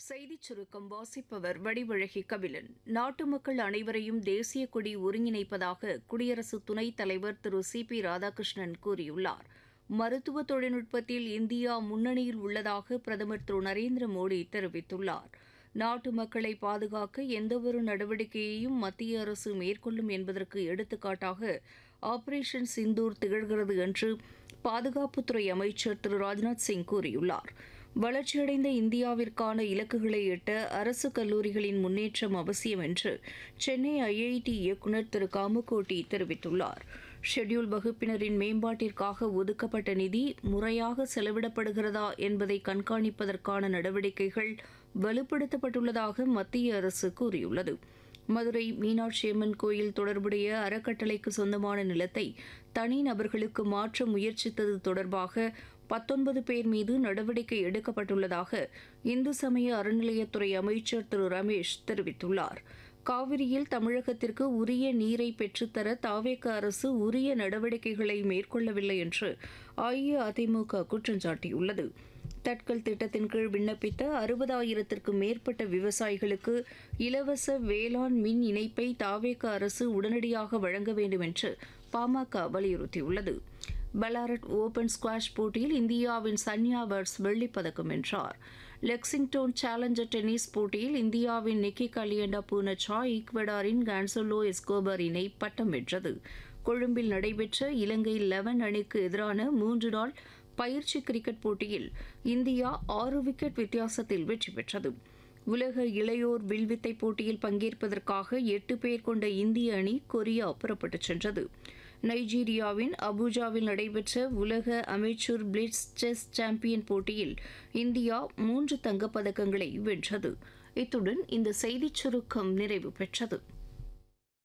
செய்திச் சுருக்கம் வாசிப்பவர் வடிவழகி கபிலன். நாட்டு மக்கள் அனைவரையும் தேசிய கொடி ஒருங்கிணைப்பதாக குடியரசு துணைத் தலைவர் திரு சி.பி. ராதாகிருஷ்ணன் கூறியுள்ளார். மருத்துவ தொழில்நுட்பத்தில் இந்தியா முன்னணியில் உள்ளதாக பிரதமர் திரு நரேந்திர மோடி தெரிவித்துள்ளார். நாட்டு மக்களை பாதுகாக்க எந்தவொரு நடவடிக்கையையும் மத்திய அரசு மேற்கொள்ளும் என்பதற்கு எடுத்துக்காட்டாக ஆபரேஷன் சிந்தூர் திகழ்கிறது என்று பாதுகாப்புத்துறை அமைச்சர் திரு ராஜ்நாத் சிங் கூறியுள்ளார். வளர்ச்சியடைந்த இந்தியாவிற்கான இலக்குகளை எட்ட அரசு கல்லூரிகளின் முன்னேற்றம் அவசியம் என்று சென்னை ஐஐடி இயக்குநர் திரு காமகோட்டி தெரிவித்துள்ளார். ஷெட்யூல் வகுப்பினரின் மேம்பாட்டிற்காக ஒதுக்கப்பட்ட நிதி முறையாக செலவிடப்படுகிறதா என்பதை கண்காணிப்பதற்கான நடவடிக்கைகள் வலுப்படுத்தப்பட்டுள்ளதாக மத்திய அரசு கூறியுள்ளது. மதுரை மீனாட்சி அம்மன் கோயில் தொடர்புடைய அறக்கட்டளைக்கு சொந்தமான நிலத்தை தனிநபர்களுக்கு மாற்ற முயற்சித்தது தொடர்பாக 19 பேர் மீது நடவடிக்கை எடுக்கப்பட்டுள்ளதாக இந்து சமய அறநிலையத்துறை அமைச்சர் திரு ரமேஷ் தெரிவித்துள்ளார். காவிரியில் தமிழகத்திற்கு உரிய நீரை பெற்றுத்தர தாவேக அரசு உரிய நடவடிக்கைகளை மேற்கொள்ளவில்லை என்று அஇஅதிமுக குற்றம் சாட்டியுள்ளது. தட்கல் திட்டத்தின் கீழ் விண்ணப்பித்த 60,000த்திற்கும் மேற்பட்ட விவசாயிகளுக்கு இலவச வேளாண் மின் இணைப்பை தாவேக அரசு உடனடியாக வழங்க வேண்டும் என்று பாமக வலியுறுத்தியுள்ளது. பலாரட் ஓபன் ஸ்குவாஷ் போட்டியில் இந்தியாவின் சன்யா வர்ஸ் வெள்ளிப்பதக்கம் வென்றார். லெக்சிங்டன் சேலஞ்சர் டென்னிஸ் போட்டியில் இந்தியாவின் நிக்கி கலியண்டா பூனச்சா ஈக்வடாரின் கான்சலோ எஸ்கோபர் இணை பட்டம் வென்றது. கொழும்பில் நடைபெற்ற இலங்கை 11 அணிக்கு எதிரான 3 நாள் பயிற்சி கிரிக்கெட் போட்டியில் இந்தியா 6 விக்கெட் வித்தியாசத்தில் வெற்றி பெற்றது. உலக இளையோர் வில்வித்தை போட்டியில் பங்கேற்பதற்காக 8 பேர் கொண்ட இந்திய அணி கொரியா புறப்பட்டுச் சென்றது. நைஜீரியாவின் அபுஜாவில் நடைபெற்ற உலக அமெச்சூர் பிளிட்ஸ் செஸ் சாம்பியன் போட்டியில் இந்தியா 3 தங்கப்பதக்கங்களை வென்றது. இத்துடன் இந்த செய்திச் சுருக்கம் நிறைவு பெற்றது.